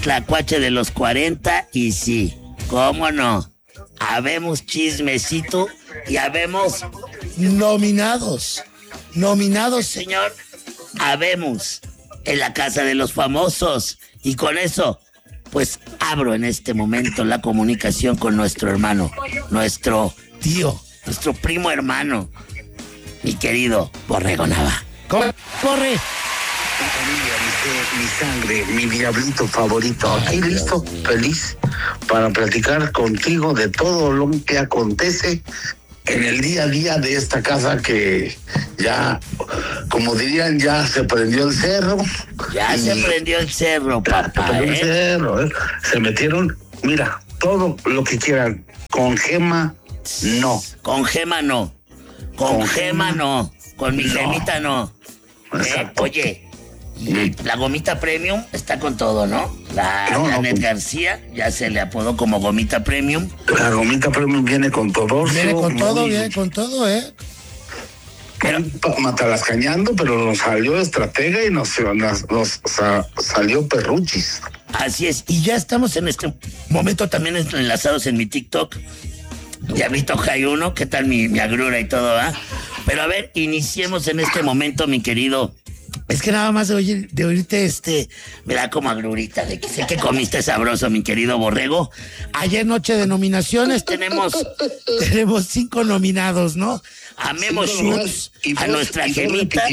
tlacuache de los 40 y sí, cómo no, habemos chismecito y habemos nominados, señor, habemos en la casa de los famosos y con eso, pues abro en este momento la comunicación con nuestro hermano, nuestro tío, nuestro primo hermano, mi querido Borrego Nava. ¡Corre! Mi sangre, mi diablito favorito, aquí listo, feliz para platicar contigo de todo lo que acontece en el día a día de esta casa que ya, como dirían, ya se prendió el cerro. Ya se prendió el cerro, papá. El cerro, ¿eh? Se metieron, mira, todo lo que quieran. Con Gema, no. Con Gema no. Con Gema no. Con mi gemita no. Oye, y la gomita premium está con todo, ¿no? La Janet García ya se le apodó como gomita premium. La gomita premium viene con todo. Viene con todo, ¿eh? Matalascañando, pero nos salió estratega y nos salió perruchis. Así es, y ya estamos en este momento también enlazados en mi TikTok. Diablito Jayuno, ¿qué tal mi agrura y todo, ah? Pero a ver, iniciemos en este momento, mi querido. Es que nada más de oírte, me da como agrurita de que sé que comiste sabroso, mi querido Borrego. Ayer noche de nominaciones tenemos 5 nominados, ¿no? A Memo Schutz, a nuestra Gemita.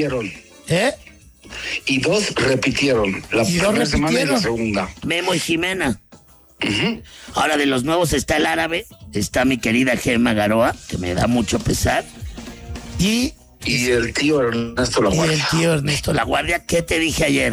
Y 2 repitieron. La primera semana y la segunda. Memo y Jimena. Uh-huh. Ahora de los nuevos está el árabe, está mi querida Gema Garoa, que me da mucho pesar. Y el tío Ernesto La Guardia. ¿Qué te dije ayer?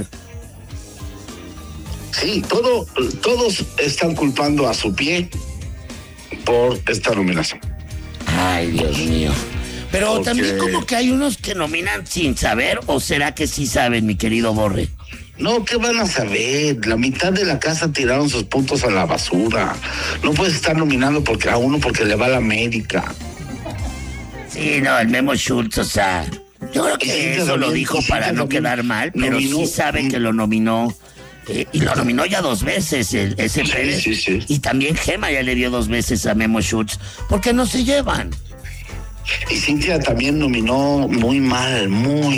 Sí, todos están culpando a su pie por esta nominación. Ay, Dios mío. Pero también como que hay unos que nominan sin saber, ¿o será que sí saben, mi querido Borre? No, ¿qué van a saber? La mitad de la casa tiraron sus puntos a la basura. No puedes estar nominando a uno porque le va a la América. Sí, no, el Memo Schutz, o sea, yo creo que eso lo dijo para no quedar mal, pero sí sabe que lo nominó, y lo nominó ya 2 veces ese Pérez. Sí. Y también Gema ya le dio 2 veces a Memo Schutz, porque no se llevan. Y Cintia también nominó muy mal.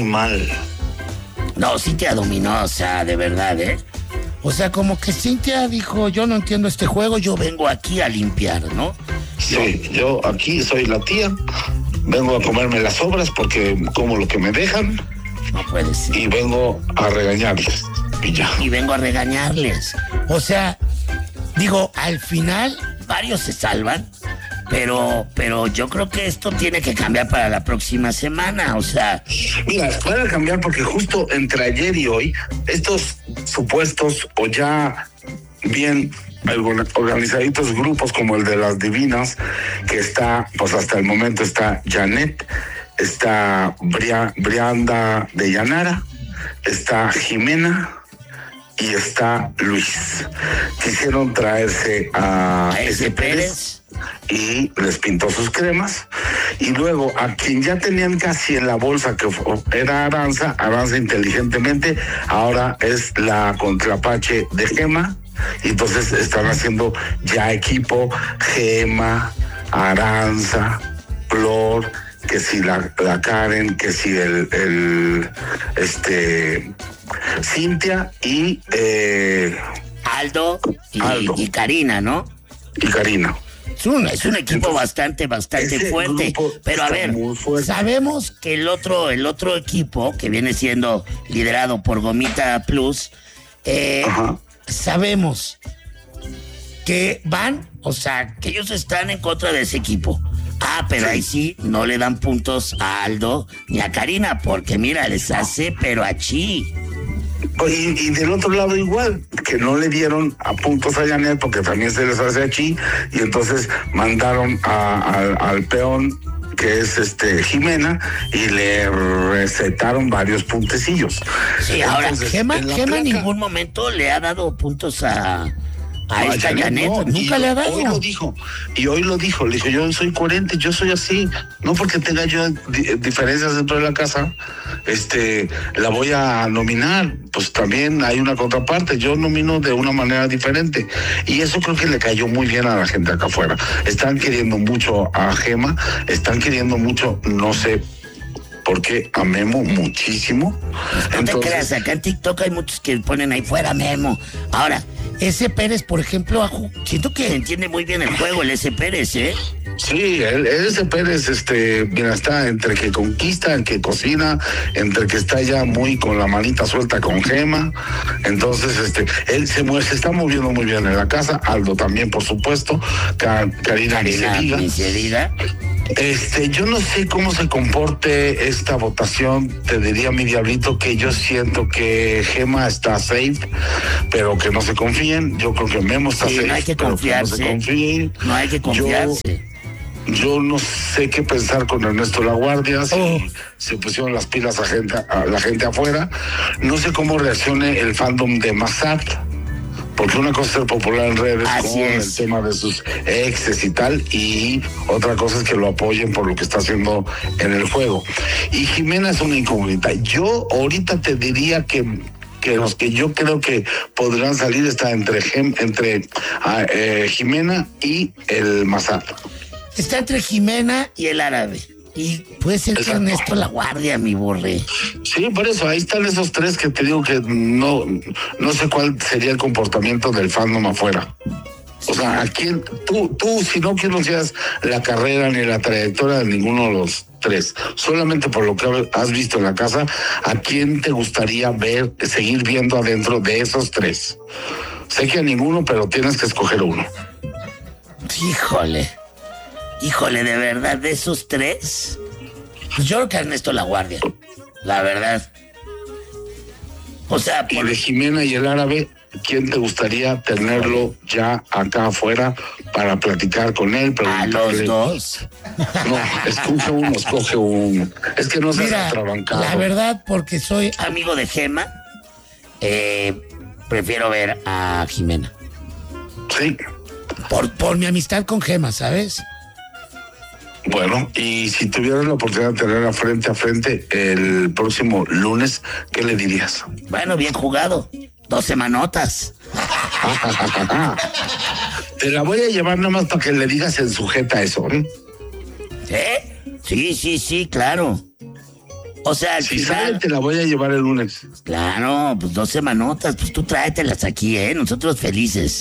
No, Cintia dominó, o sea, de verdad, ¿eh? O sea, como que Cintia dijo, yo no entiendo este juego, yo vengo aquí a limpiar, ¿no? Sí, yo aquí soy la tía, vengo a comerme las obras porque como lo que me dejan. No puede ser. Y vengo a regañarles, y ya. Y vengo a regañarles. O sea, digo, al final varios se salvan, pero yo creo que esto tiene que cambiar para la próxima semana, o sea. Mira, van a cambiar porque justo entre ayer y hoy, estos supuestos o ya bien organizaditos grupos como el de las Divinas, que está, pues hasta el momento está Janet, está Brianda de Llanara, está Jimena y está Luis. Quisieron traerse a ese Pérez y les pintó sus cremas, y luego a quien ya tenían casi en la bolsa, que era Aranza inteligentemente ahora es la contrapache de Gema, y entonces están haciendo ya equipo Gema, Aranza, Flor, que si la Karen, que si el Cintia y Aldo y Karina, ¿no? Y Karina. Es un equipo bastante fuerte, pero a ver, sabemos que el otro equipo que viene siendo liderado por Gomita Plus, sabemos que van, o sea, que ellos están en contra de ese equipo. Pero ahí sí no le dan puntos a Aldo ni a Karina, porque mira, les hace pero achí. Y del otro lado igual, que no le dieron a puntos a Janet porque también se les hace achí, y entonces mandaron al peón, que es Jimena, y le recetaron varios puntecillos. Sí, entonces, ahora, Gema en ningún momento le ha dado puntos a Ahí está Janet, no, nunca le ha dado. Hoy lo dijo, le dijo, yo soy coherente, yo soy así, no porque tenga yo diferencias dentro de la casa, la voy a nominar, pues también hay una contraparte, yo nomino de una manera diferente, y eso creo que le cayó muy bien a la gente acá afuera. Están queriendo mucho a Gema, están queriendo mucho, no sé por qué, a Memo muchísimo. No te creas, acá en TikTok hay muchos que ponen ahí fuera Memo. Ahora, ese Pérez, por ejemplo, siento que entiende muy bien el juego, el ese Pérez, ¿eh? Sí, ese Pérez, mira, está entre que conquista, en que cocina, entre que está ya muy con la manita suelta con Gema. Entonces, él se está moviendo muy bien en la casa. Aldo también, por supuesto. Karina ni se diga. Yo no sé cómo se comporte esta votación. Te diría, mi diablito, que yo siento que Gema está safe, pero que no se confíen. Yo creo que Memo está safe, no hay que confiarse. Que no se confíen. No hay que confiarse. Yo no sé qué pensar con Ernesto Laguardia, si se pusieron las pilas a la gente afuera. No sé cómo reaccione el fandom de Massad, porque una cosa es ser popular en redes el tema de sus exes y tal, y otra cosa es que lo apoyen por lo que está haciendo en el juego. Y Jimena es una incógnita. Yo ahorita te diría que los que yo creo que podrán salir está entre Jimena y el Massad. Está entre Jimena y el árabe. Y puede ser que Ernesto Laguardia, mi Borre. Sí, por eso, ahí están esos tres que te digo que no sé cuál sería el comportamiento del fandom afuera. O sea, ¿a quién? Tú, si no conocías la carrera ni la trayectoria de ninguno de los tres, solamente por lo que has visto en la casa, ¿a quién te gustaría seguir viendo adentro de esos tres? Sé que a ninguno, pero tienes que escoger uno. Híjole, de verdad, de esos tres, pues yo creo que Ernesto Laguardia, la verdad. O sea, y de Jimena y el árabe, ¿quién te gustaría tenerlo ya acá afuera para platicar con él? A los dos. No, escoge uno. Es que no seas atrabancado. La verdad, porque soy amigo de Gema, prefiero ver a Jimena. Sí. Por mi amistad con Gema, ¿sabes? Bueno, y si tuvieras la oportunidad de tenerla frente a frente el próximo lunes, ¿qué le dirías? Bueno, bien jugado. 2 semanotas. Te la voy a llevar nada más para que le digas en sujeta eso, ¿eh? Sí, claro. O sea, al si final... sale, te la voy a llevar el lunes. Claro, pues 2 semanotas, pues tú tráetelas aquí, nosotros felices.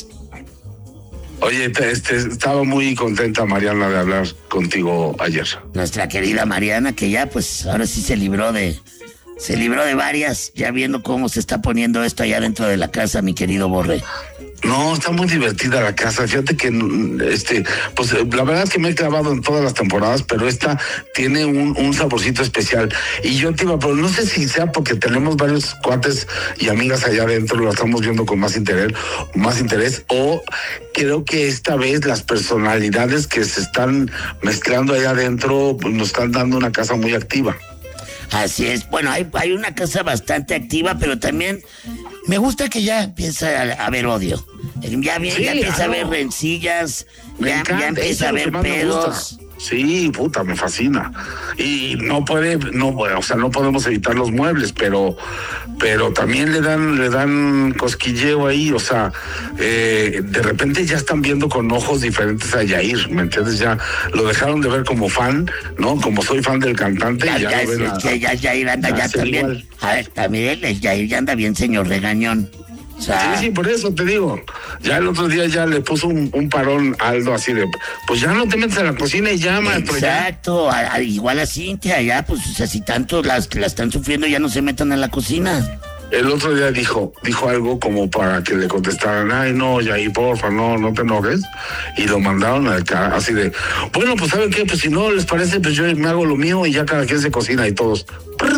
Oye, estaba muy contenta Mariana de hablar contigo ayer. Nuestra querida Mariana, que ya pues ahora sí se libró de varias, ya viendo cómo se está poniendo esto allá dentro de la casa, mi querido Borre. No, está muy divertida la casa. Fíjate que, pues la verdad es que me he clavado en todas las temporadas, pero esta tiene un saborcito especial. Y yo te iba, pero no sé si sea porque tenemos varios cuates y amigas allá adentro, lo estamos viendo con más interés, o creo que esta vez las personalidades que se están mezclando allá adentro, pues, nos están dando una casa muy activa. Así es. Bueno, hay una casa bastante activa, pero también me gusta que ya empieza a haber odio. Ya empieza a haber rencillas, ya empieza a haber pedos. Sí, puta, me fascina. Y no podemos evitar los muebles, pero también le dan cosquilleo ahí, o sea, de repente ya están viendo con ojos diferentes a Yair, ¿me entiendes? Ya lo dejaron de ver como fan, ¿no? Como soy fan del cantante, ya lo ven Yair anda ya también. Igual. A ver, también Yair ya anda bien, señor regañón. O sea, sí, por eso te digo. Ya el otro día ya le puso un parón a Aldo así de, pues ya no te metes a la cocina y ya, maestro. Exacto, igual a Cintia, ya, pues, o sea, si tanto la están sufriendo, ya no se metan a la cocina. El otro día dijo algo como para que le contestaran, ay, no, Yair, porfa, no te enojes. Y lo mandaron así de, bueno, pues, ¿saben qué? Pues si no les parece, pues yo me hago lo mío y ya cada quien se cocina y todos.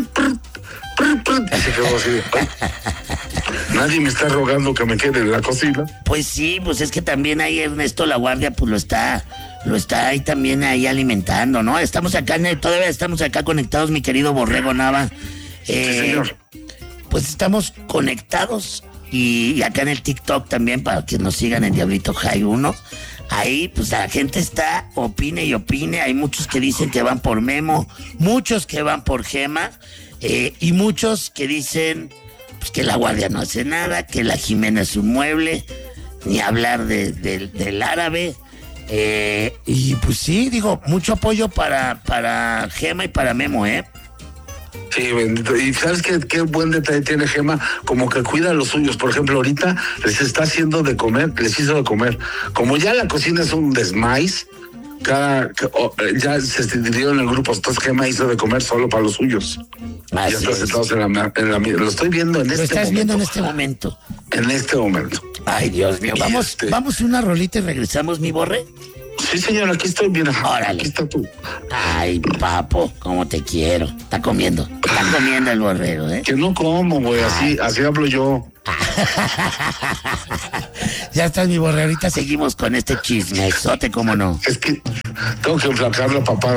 Y se quedó así de, nadie me está rogando que me quede en la cocina. Pues sí, pues es que también ahí Ernesto Laguardia pues lo está ahí también ahí alimentando, ¿no? Todavía estamos acá conectados, mi querido Borrego Nava. Sí, señor. Pues estamos conectados Y acá en el TikTok también, para que nos sigan en Diablito High 1. Ahí, pues la gente está, opine y opine. Hay muchos que dicen que van por Memo, muchos que van por Gema, y muchos que dicen pues, que la Guardia no hace nada, que la Jimena es un mueble, ni hablar del árabe. Y pues sí, digo, mucho apoyo para Gema y para Memo, ¿eh? Sí, bendito. Y ¿sabes qué buen detalle tiene Gema? Como que cuida a los suyos. Por ejemplo, ahorita les está haciendo de comer, les hizo de comer. Como ya la cocina es un desmais, ya se dividieron en grupos. Entonces Gema hizo de comer solo para los suyos. Así ya están sentados en la lo estoy viendo en este momento. Lo estás viendo en este momento. En este momento. Ay, Dios mío. Vamos una rolita y regresamos, mi Borre. Sí, señor, aquí estoy bien. Órale. Aquí está tú. Ay, papo, cómo te quiero. Está comiendo el borrego, ¿eh? Que no como, güey, así hablo yo. Ya estás, mi Borre. Ahorita seguimos con este chismesote, ¿cómo no? Es que tengo que enflacar la papada.